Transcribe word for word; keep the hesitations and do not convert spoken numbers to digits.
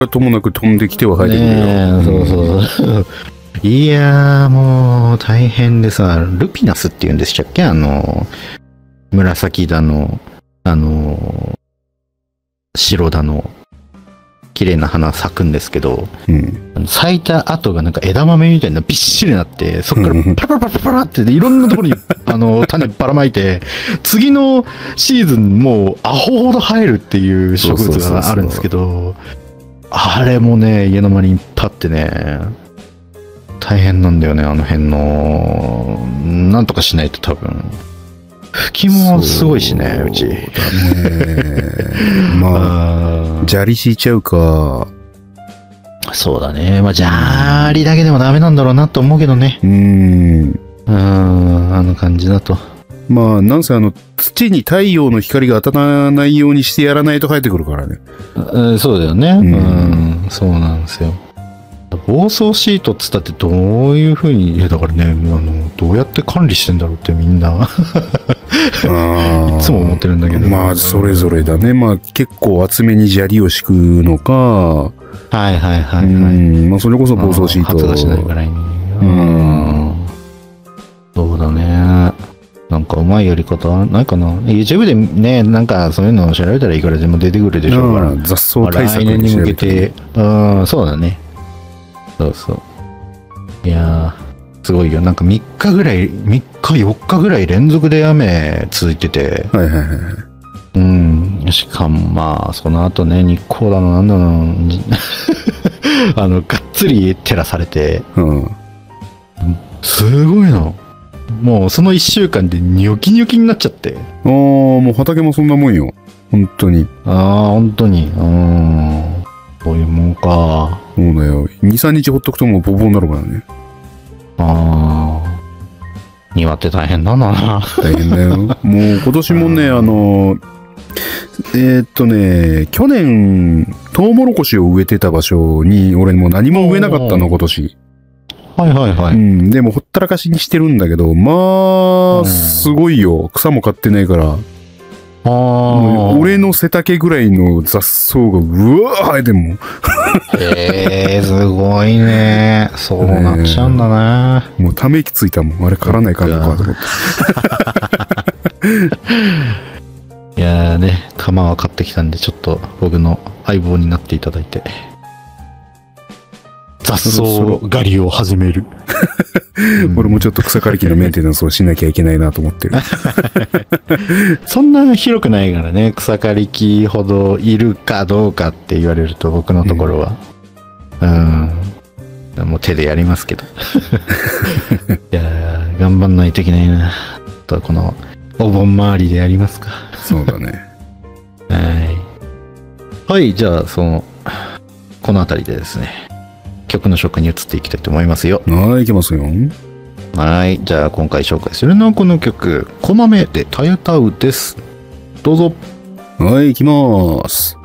ともなく飛んできては入ってくるよ。 ねえ、そうそうそう。いやー、もう大変でさ、ルピナスって言うんでしたっけ、あの、紫だの、あの、白だの、綺麗な花咲くんですけど、 うん、 咲いた後がなんか枝豆みたいなびっしりなって、そこからパラパラパラパラっていろんなところにあの種ばらまいて、次のシーズンもうアホほど生えるっていう植物があるんですけど、あれもね、家の周りにいっぱいあってね、大変なんだよね、あの辺の、なんとかしないと多分。吹きもすごいしね、うち。 だね。まあ、砂利敷いちゃうか。 そうだね。まあ、砂利だけでもダメなんだろうなと思うけどね。 うーん。 うーん、あの感じだと。 まあ、なんせあの、土に太陽の光が当たらないようにしてやらないと生えてくるからね。 うん、そうだよね。 ううんん、そうなんですよ。防草シートっつったってどういうふうに、いやだからね、あの、どうやって管理してんだろうってみんな。いつも思ってるんだけど。 まあ、それぞれだね。まあ、結構厚めに砂利を敷くのか。 はいはいはいはい。 うん、まあ、それこそ防草シート。 発芽しないぐらいに。 うん。 そうだね。なんかうまいやり方ないかな。YouTube でね、なんかそういうのを調べたらいくらでも出てくるでしょうから。 雑草対策来年に向けて、うん、そうだね。そうそう。いやー、すごいよ。なんかみっかぐらい、みっかよっかぐらい連続で雨続いてて。 はいはいはい。 うん。しかもまあ、その後ね、日光だのなんだの、あの、がっつり照らされて。 うん。 すごいの。もうそのいっしゅうかんでニョキニョキになっちゃって。 ああ、もう畑もそんなもんよ。本当に。 ああ、本当に。うん。そういうもんか。 そうだよ。に、さんにちほっとくともうボーボーになるからね。 ああ。庭って大変だな。 大変だよ。もう今年もね、あの、えー、っとね、去年、トウモロコシを植えてた場所に、俺もう何も植えなかったの、今年。 はいはいはい。 うん。でもほったらかしにしてるんだけど、まあ、すごいよ。草も買ってないから。 ああ。 俺の背丈ぐらいの雑草がうわー生えてんもん。 へえ、すごいね。そうなっちゃうんだな。 もうため息ついたもん。あれ刈らないかんのかと思って。 いやーね、鎌は買ってきたんで、ちょっと僕の相棒になっていただいて。雑草狩りを始める。 俺もちょっと草刈り機のメンテナンスをしなきゃいけないなと思ってる。 そんな広くないからね、草刈り機ほどいるかどうかって言われると僕のところは。うん。うん、もう手でやりますけど。いやー、頑張んないといけないな。と、この、お盆周りでやりますか。 そうだね。 はい。はい、じゃあ、その、このあたりでですね。曲の紹介に移っていきたいと思いますよ。 はい、いきますよ。 はい。じゃあ今回紹介するのはこの曲、こまめでたやたうです。どうぞ。 はい、いきます。